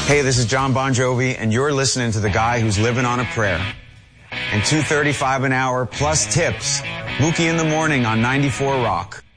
Hey, this is John Bon Jovi, and you're listening to the guy who's living on a prayer. And $2.35 an hour plus tips. Mookie in the Morning on 94 Rock.